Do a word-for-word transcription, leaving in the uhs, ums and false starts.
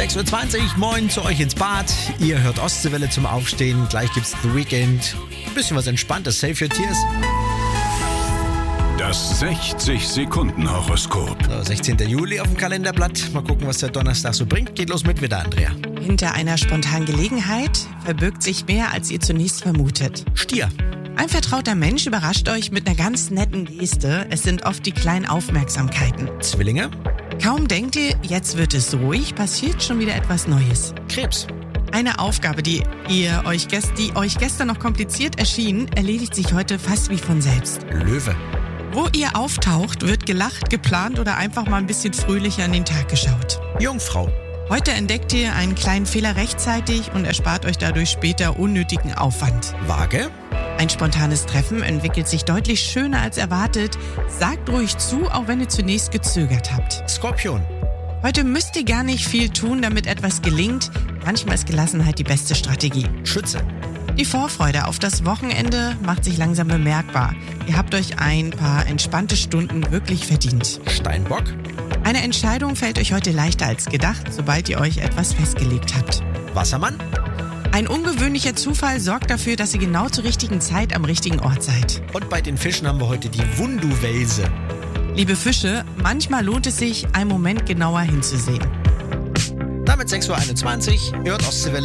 sechs Uhr zwanzig, moin zu euch ins Bad. Ihr hört Ostseewelle zum Aufstehen. Gleich gibt's The Weekend. Ein bisschen was Entspanntes, Save Your Tears. Das sechzig-Sekunden-Horoskop. So, sechzehnten Juli auf dem Kalenderblatt. Mal gucken, was der Donnerstag so bringt. Geht los mit wieder, Andrea. Hinter einer spontanen Gelegenheit verbirgt sich mehr, als ihr zunächst vermutet. Stier. Ein vertrauter Mensch überrascht euch mit einer ganz netten Geste. Es sind oft die kleinen Aufmerksamkeiten. Zwillinge. Kaum denkt ihr, jetzt wird es ruhig, passiert schon wieder etwas Neues. Krebs. Eine Aufgabe, die, ihr euch gest- die euch gestern noch kompliziert erschien, erledigt sich heute fast wie von selbst. Löwe. Wo ihr auftaucht, wird gelacht, geplant oder einfach mal ein bisschen fröhlicher an den Tag geschaut. Jungfrau. Heute entdeckt ihr einen kleinen Fehler rechtzeitig und erspart euch dadurch später unnötigen Aufwand. Waage. Ein spontanes Treffen entwickelt sich deutlich schöner als erwartet. Sagt ruhig zu, auch wenn ihr zunächst gezögert habt. Skorpion. Heute müsst ihr gar nicht viel tun, damit etwas gelingt. Manchmal ist Gelassenheit die beste Strategie. Schütze. Die Vorfreude auf das Wochenende macht sich langsam bemerkbar. Ihr habt euch ein paar entspannte Stunden wirklich verdient. Steinbock. Eine Entscheidung fällt euch heute leichter als gedacht, sobald ihr euch etwas festgelegt habt. Wassermann. Ein ungewöhnlicher Zufall sorgt dafür, dass ihr genau zur richtigen Zeit am richtigen Ort seid. Und bei den Fischen haben wir heute die Wundu-Welse. Liebe Fische, manchmal lohnt es sich, einen Moment genauer hinzusehen. Damit sechs Uhr einundzwanzig. Ihr hört Ostseewelle.